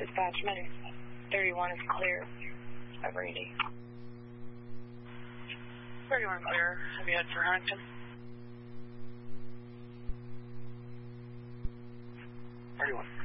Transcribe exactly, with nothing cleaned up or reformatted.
Dispatch, Medic thirty-one is clear. Over eighty. thirty-one clear. Have you had for Huntington? thirty-one.